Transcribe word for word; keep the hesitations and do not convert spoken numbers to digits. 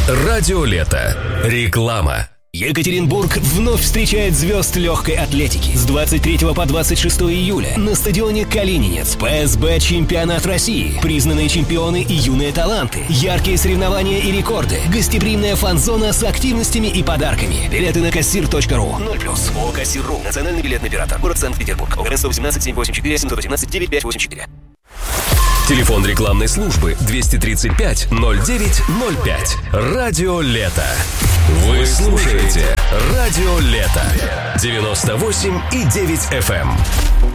Радио Лето. Реклама. Екатеринбург вновь встречает звезд легкой атлетики. С двадцать третьего по двадцать шестое июля на стадионе Калининец ПСБ Чемпионат России. Признанные чемпионы и юные таланты. Яркие соревнования и рекорды. Гостеприимная фан-зона с активностями и подарками. Билеты на кассир точка ру. ноль плюс. ООО «Кассир.ру». Национальный билетный оператор. Город Санкт-Петербург. ОГРН сто восемнадцать семь восемь четыре семь один восемь девять пять восемь четыре. Телефон рекламной службы двести тридцать пять ноль девять ноль пять. Радио Лето. Вы слушаете Радио Лето. девяносто восемь и девять эф эм.